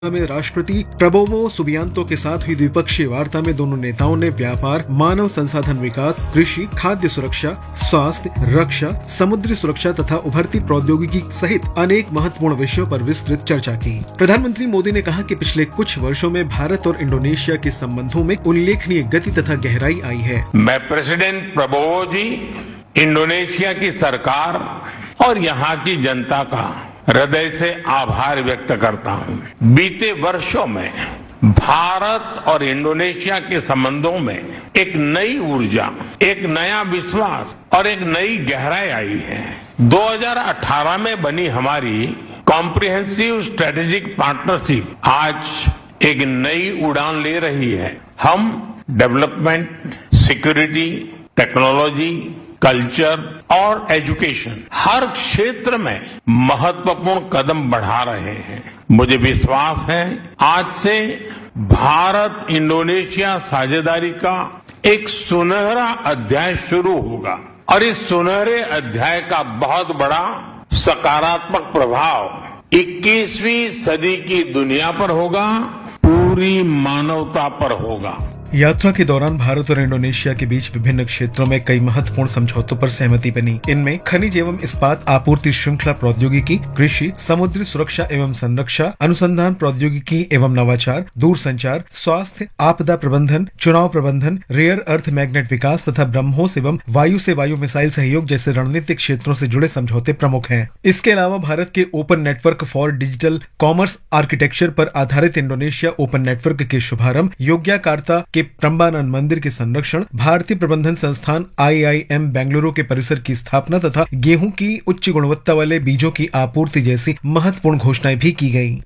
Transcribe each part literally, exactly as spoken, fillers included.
में राष्ट्रपति Prabowo Subianto के साथ हुई द्विपक्षीय वार्ता में दोनों नेताओं ने व्यापार, मानव संसाधन विकास, कृषि, खाद्य सुरक्षा, स्वास्थ्य, रक्षा, समुद्री सुरक्षा तथा उभरती प्रौद्योगिकी सहित अनेक महत्वपूर्ण विषयों पर विस्तृत चर्चा की। प्रधानमंत्री मोदी ने कहा कि पिछले कुछ वर्षों में भारत और इंडोनेशिया के संबंधों में उल्लेखनीय गति तथा गहराई आई है। मैं प्रेसिडेंट प्रबोवो जी, इंडोनेशिया की सरकार और यहाँ की जनता का हृदय से आभार व्यक्त करता हूँ। बीते वर्षों में भारत और इंडोनेशिया के संबंधों में एक नई ऊर्जा, एक नया विश्वास और एक नई गहराई आई है। दो हज़ार अठारह में बनी हमारी कॉम्प्रिहेंसिव स्ट्रेटेजिक पार्टनरशिप आज एक नई उड़ान ले रही है। हम डेवलपमेंट, सिक्योरिटी, टेक्नोलॉजी, कल्चर और एजुकेशन हर क्षेत्र में महत्वपूर्ण कदम बढ़ा रहे हैं। मुझे विश्वास है आज से भारत इंडोनेशिया साझेदारी का एक सुनहरा अध्याय शुरू होगा और इस सुनहरे अध्याय का बहुत बड़ा सकारात्मक प्रभाव इक्कीसवीं सदी की दुनिया पर होगा, पूरी मानवता पर होगा। यात्रा के दौरान भारत और इंडोनेशिया के बीच विभिन्न क्षेत्रों में कई महत्वपूर्ण समझौतों पर सहमति बनी। इनमें खनिज एवं इस्पात आपूर्ति श्रृंखला प्रौद्योगिकी, कृषि, समुद्री सुरक्षा एवं संरक्षा, अनुसंधान प्रौद्योगिकी एवं नवाचार, दूरसंचार, स्वास्थ्य, आपदा प्रबंधन, चुनाव प्रबंधन, रेयर अर्थ मैग्नेट विकास तथा ब्रह्मोस एवं वायु से वायु मिसाइल सहयोग जैसे रणनीतिक क्षेत्रों से जुड़े समझौते प्रमुख हैं। इसके अलावा भारत के open network for digital commerce architecture पर आधारित इंडोनेशिया ओपन नेटवर्क के शुभारंभ, योग्याकार्ता के प्रम्बानंद मंदिर के संरक्षण, भारतीय प्रबंधन संस्थान आई आई एम बेंगलुरु के परिसर की स्थापना तथा गेहूं की उच्च गुणवत्ता वाले बीजों की आपूर्ति जैसी महत्वपूर्ण घोषणाएं भी की गयी।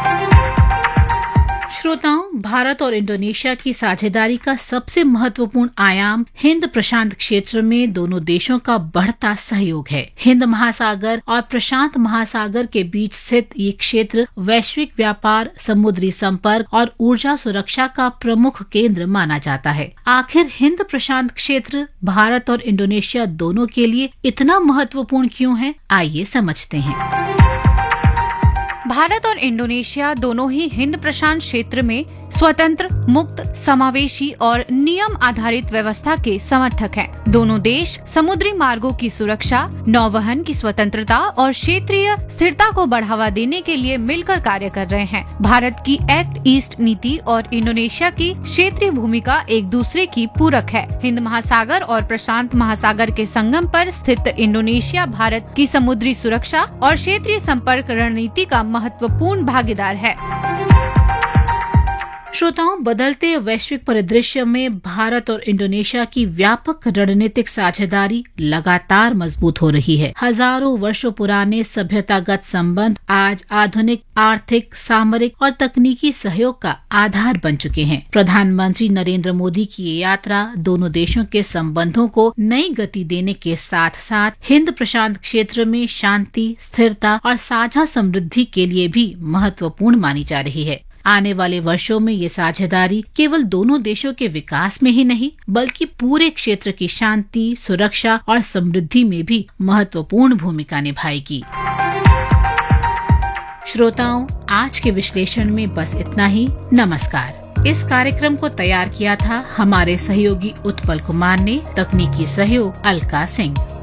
श्रोताओं, भारत और इंडोनेशिया की साझेदारी का सबसे महत्वपूर्ण आयाम हिंद प्रशांत क्षेत्र में दोनों देशों का बढ़ता सहयोग है। हिंद महासागर और प्रशांत महासागर के बीच स्थित ये क्षेत्र वैश्विक व्यापार, समुद्री संपर्क और ऊर्जा सुरक्षा का प्रमुख केंद्र माना जाता है। आखिर हिंद प्रशांत क्षेत्र भारत और इंडोनेशिया दोनों के लिए इतना महत्वपूर्ण क्यों है, आइए समझते हैं। भारत और इंडोनेशिया दोनों ही हिंद प्रशांत क्षेत्र में स्वतंत्र, मुक्त, समावेशी और नियम आधारित व्यवस्था के समर्थक हैं। दोनों देश समुद्री मार्गों की सुरक्षा, नौवहन की स्वतंत्रता और क्षेत्रीय स्थिरता को बढ़ावा देने के लिए मिलकर कार्य कर रहे हैं। भारत की एक्ट ईस्ट नीति और इंडोनेशिया की क्षेत्रीय भूमिका एक दूसरे की पूरक है। हिंद महासागर और प्रशांत महासागर के संगम पर स्थित इंडोनेशिया भारत की समुद्री सुरक्षा और क्षेत्रीय संपर्क रणनीति का महत्वपूर्ण भागीदार है। श्रोताओं, बदलते वैश्विक परिदृश्य में भारत और इंडोनेशिया की व्यापक रणनीतिक साझेदारी लगातार मजबूत हो रही है। हजारों वर्षों पुराने सभ्यतागत संबंध आज आधुनिक आर्थिक, सामरिक और तकनीकी सहयोग का आधार बन चुके हैं। प्रधानमंत्री नरेंद्र मोदी की ये यात्रा दोनों देशों के संबंधों को नई गति देने के साथ साथ हिंद प्रशांत क्षेत्र में शांति, स्थिरता और साझा समृद्धि के लिए भी महत्वपूर्ण मानी जा रही है। आने वाले वर्षों में ये साझेदारी केवल दोनों देशों के विकास में ही नहीं, बल्कि पूरे क्षेत्र की शांति, सुरक्षा और समृद्धि में भी महत्वपूर्ण भूमिका निभाएगी। श्रोताओं, आज के विश्लेषण में बस इतना ही। नमस्कार। इस कार्यक्रम को तैयार किया था हमारे सहयोगी उत्पल कुमार ने, तकनीकी सहयोग अलका सिंह।